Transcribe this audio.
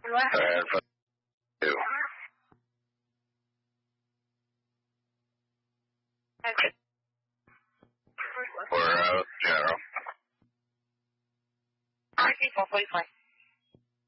And for you. Okay. For General. RC 445.